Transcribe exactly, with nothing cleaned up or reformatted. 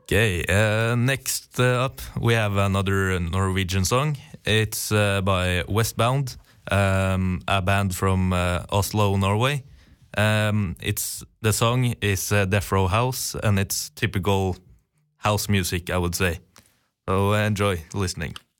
Okay, uh, next uh, up we have another Norwegian song. It's uh, by Westbound, um, a band from uh, Oslo, Norway. Um, it's the song is uh, Death Row House, and it's typical house music, I would say. So enjoy listening.